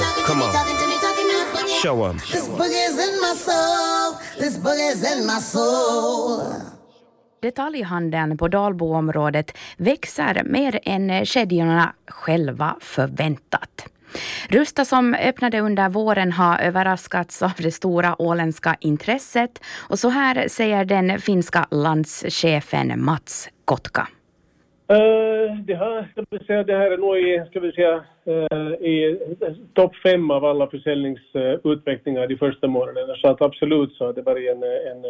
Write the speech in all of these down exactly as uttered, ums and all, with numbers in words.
Come on. Show 'em. This boogie's in my soul. This boogie's in my soul. Detaljhandeln på Dalboområdet växer mer än kedjorna själva förväntat. Rusta som öppnade under våren har överraskats av det stora åländska intresset, och så här säger den finska landschefen Mats Kotka. Uh, det, här, ska vi säga, det här är nog i, ska vi säga, uh, i topp fem av alla försäljningsutvecklingar uh, de första månaderna. Så att absolut så det var en, en,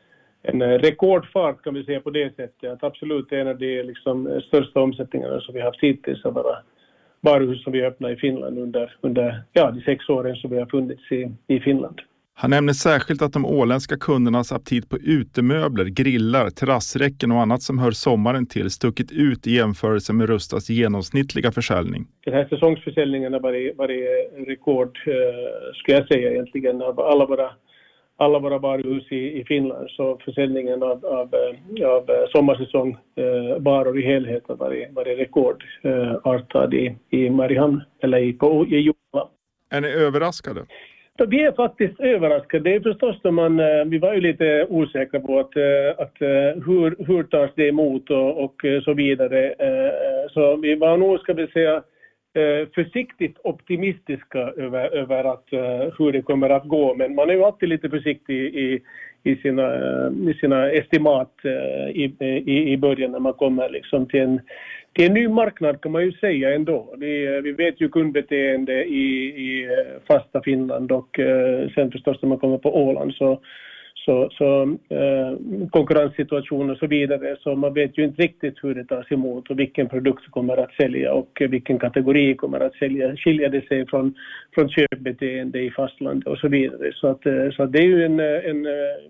en rekordfart kan vi säga på det sättet. Att absolut är en av de liksom, största omsättningarna som vi har haft hittills av våra varuhus som vi öppnade i Finland under, under ja, de sex åren som vi har funnits i, i Finland. Han nämner särskilt att de åländska kundernas aptit på utemöbler, grillar, terrassräcken och annat som hör sommaren till stuckit ut i jämförelse med Rustas genomsnittliga försäljning. Den här säsongsförsäljningen har varit, varit rekord, eh, skulle jag säga egentligen, av alla våra, alla våra varuhus i, i Finland. Så försäljningen av, av, av sommarsäsong eh, varor i helhet har varit, varit rekordartad eh, i, i Mariehamn eller i, på, i Jomala. Är ni överraskade? Vi är faktiskt överraskade. Det är förstås när man, vi var ju lite osäkra på att, att hur, hur tas det emot och, och så vidare. Så vi var nog, ska vi säga, försiktigt optimistiska över, över att, hur det kommer att gå. Men man är ju alltid lite försiktig i, i, sina, i sina estimat i, i, i början när man kommer liksom till en Det är en ny marknad kan man ju säga ändå. Vi, vi vet ju kundbeteende i, i fasta Finland och eh, sen förstås när man kommer på Åland så, så, så eh, konkurrenssituation och så vidare. Så man vet ju inte riktigt hur det tas emot och vilken produkt kommer att sälja och vilken kategori kommer att sälja. Skiljer det sig från, från köpbeteende i fastlandet och så vidare. Så, att, så det är ju en, en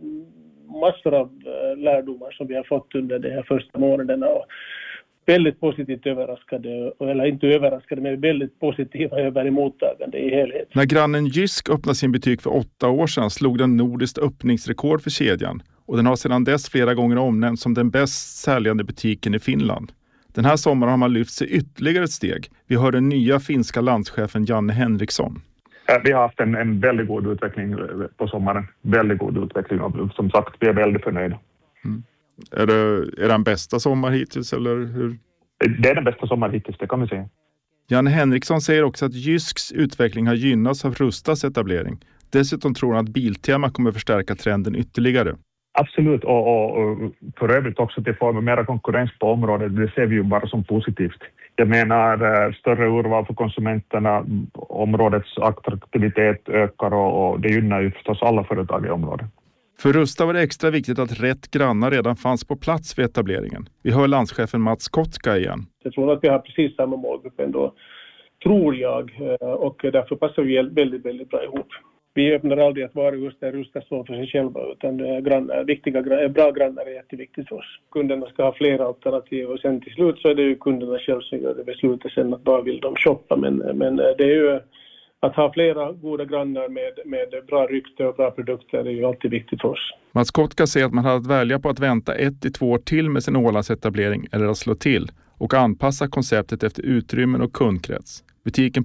massor av lärdomar som vi har fått under de här första månaderna. Väldigt positivt överraskade, eller inte överraskade, men väldigt positiva över mottagande i helhet. När grannen Jysk öppnade sin butik för åtta år sedan slog den nordiskt öppningsrekord för kedjan. Och den har sedan dess flera gånger omnämnts som den bäst säljande butiken i Finland. Den här sommaren har man lyft sig ytterligare ett steg. Vi hör den nya finska landschefen Janne Henriksson. Vi har haft en, en väldigt god utveckling på sommaren. Väldigt god utveckling och som sagt, vi är väldigt förnöjda. Mm. Är det, är det den bästa sommar hittills eller hur? Det är den bästa sommar hittills, det kan vi säga. Janne Henriksson säger också att Jysks utveckling har gynnats av Rustas etablering. Dessutom tror han att Biltema kommer förstärka trenden ytterligare. Absolut, och, och, och för övrigt också till form av mera konkurrens på området. Det ser vi ju bara som positivt. Jag menar större urval för konsumenterna, områdets attraktivitet ökar och, och det gynnar ju förstås alla företag i området. För Rusta var det extra viktigt att rätt grannar redan fanns på plats vid etableringen. Vi hör landschefen Mats Kotka igen. Jag tror att vi har precis samma målgrupp ändå, tror jag. Och därför passar vi väldigt, väldigt bra ihop. Vi öppnar aldrig ett varuhus där Rusta står för sig själva, utan grannar, viktiga, bra grannar är jätteviktigt för oss. Kunderna ska ha flera alternativ och sen till slut så är det ju kunderna själv som gör det beslutet sen att bara vill de shoppa. Men, men det är ju... Att ha flera goda grannar med, med bra rykte och bra produkter är ju alltid viktigt för oss. Mats Kotka säger att man hade att välja på att vänta ett till två år till med sin Ålandsetablering eller att slå till och anpassa konceptet efter utrymmen och kundkrets. Butiken